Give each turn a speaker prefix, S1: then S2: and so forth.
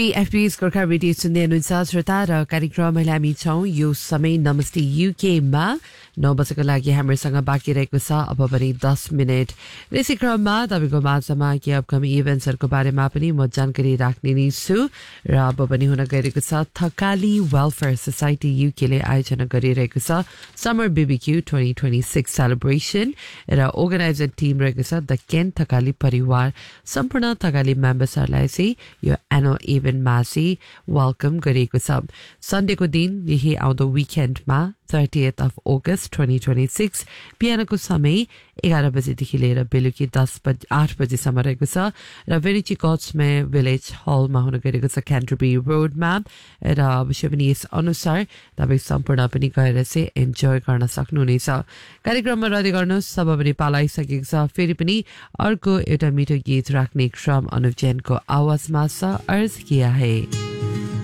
S1: PFP's Gorkha radio सुन्दै हुनुहुन्छ श्रोता र कार्यक्रममा हामी छौं यो समय नमस्ते युके मा 9 बजेको लागि हामीसँग बाँकी रहेको छ अब पनि 10 मिनेट यसै क्रममा तपाईको माझमा के अपकमिङ इभेन्ट्सहरुको बारेमा पनि म जानकारी राख्ने नै छु र अब पनि हुन गइरहेको छ थकाली वेलफेयर सोसाइटी युके ले आयोजना गरिरहेको छ समर बीबीक्यू 2026 सेलिब्रेसन र अर्गनाइजर टिम रहेको छ द केन थकाली परिवार सम्पूर्ण थकाली मेम्बर्सहरुलाई चाहिँ यो एनुअल इभेन्टमा चाहिँ वेलकम गरिएको छ सन्डेको दिन यही आउँदो विकेन्डमा 30th of August 2026 बिहानको समय 11 बजेदेखि लिएर बेलुकी 8 बजेसम्म रहेको छ र भेनिची कट्समा भिलेज हलमा हुन गइरहेको छ क्यान्टरबरी रोडमा र अवश्य पनि यस अनुसार तपाईं सम्पूर्ण पनि गएर चाहिँ एन्जोय गर्न सक्नुहुनेछ कार्यक्रममा रहदै गर्नुहोस् सब पनि पालाइसकेको छ फेरि पनि अर्को एउटा मिठो गीत राख्ने क्रम अनुप जैनको आवाजमा छ अर्ज किया है